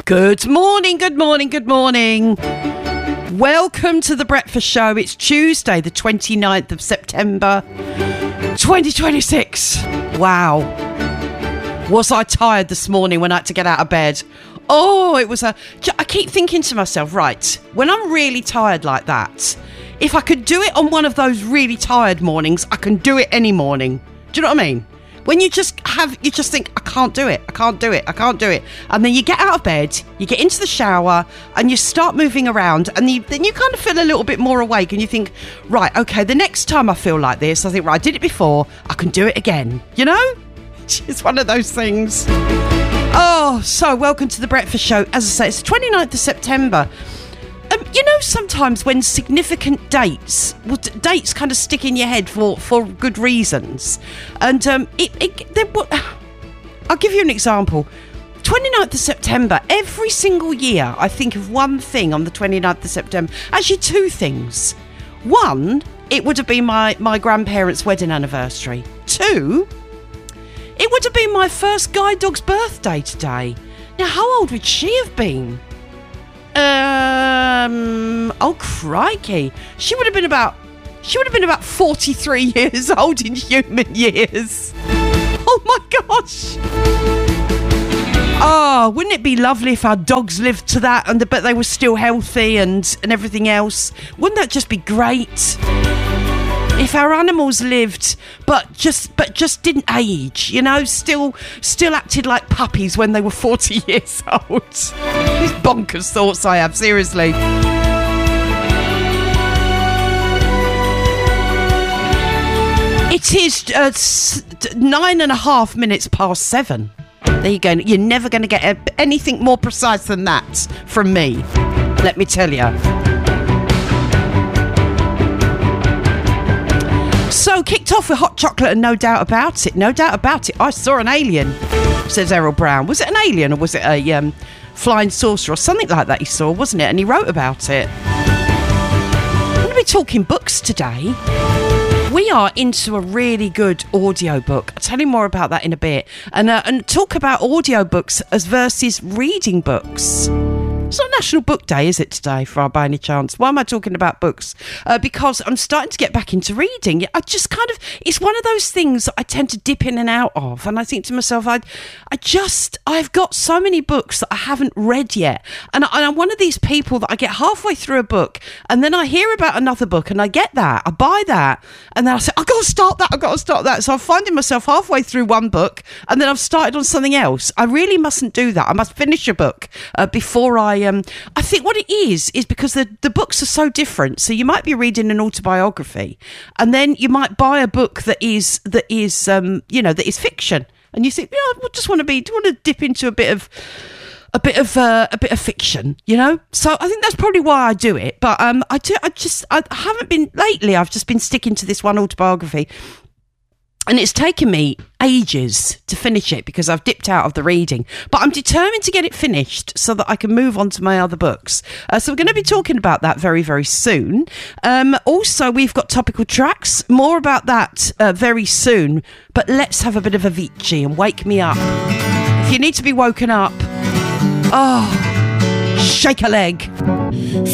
Good morning, good morning, good morning. Welcome to The Breakfast Show. It's Tuesday, the 29th of September, 2026. Wow. Was I tired this morning when I had to get out of bed? Oh, I keep thinking to myself, right, when I'm really tired like that, if I could do it on one of those really tired mornings, I can do it any morning. Do you know what I mean? When you just think, I can't do it. And then you get out of bed, you get into the shower and you start moving around and then you kind of feel a little bit more awake and you think, right, okay, the next time I feel like this, I think, right, I did it before, I can do it again. You know? It's one of those things. Oh, so welcome to The Breakfast Show. As I say, it's the 29th of September. You know, sometimes when significant dates kind of stick in your head for good reasons. And I'll give you an example. 29th of September, every single year, I think of one thing on the 29th of September. Actually, two things. One, it would have been my grandparents' wedding anniversary. Two, it would have been my first guide dog's birthday today. Now, how old would she have been? Oh crikey. She would have been about 43 years old in human years. Oh my gosh. Oh, wouldn't it be lovely if our dogs lived to that but they were still healthy and everything else? Wouldn't that just be great? If our animals lived but just didn't age, you know, still acted like puppies when they were 40 years old. These bonkers thoughts I have, seriously. It is 9.5 minutes past 7. There you go. You're never going to get anything more precise than that from me, let me tell you. So, kicked off with hot chocolate and no doubt about it. No doubt about it. I saw an alien, says Errol Brown. Was it an alien or was it a flying saucer or something like that he saw, wasn't it? And he wrote about it. I'm going to be talking books today. We are into a really good audiobook. I'll tell you more about that in a bit. And talk about audiobooks as versus reading books. It's not National Book Day, is it, today, by any chance? Why am I talking about books? Because I'm starting to get back into reading. It's one of those things that I tend to dip in and out of. And I think to myself, I've got so many books that I haven't read yet. And I'm one of these people that I get halfway through a book and then I hear about another book and I get that, I buy that. And then I say, I've got to start that. So I'm finding myself halfway through one book and then I've started on something else. I really mustn't do that. I must finish a book before I think what it is because the books are so different. So you might be reading an autobiography and then you might buy a book that is fiction. And you think, I just want to dip into a bit of fiction, you know? So I think that's probably why I do it. But I haven't been lately. I've just been sticking to this one autobiography. And it's taken me ages to finish it because I've dipped out of the reading. But I'm determined to get it finished so that I can move on to my other books. So we're going to be talking about that very, very soon. Also, we've got topical tracks. More about that very soon. But let's have a bit of Avicii and Wake Me Up. If you need to be woken up, shake a leg.